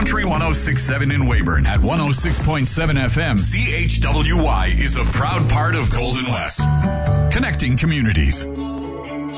Country 106.7 in Weyburn at 106.7 FM. CHWY is a proud part of Golden West. Connecting communities.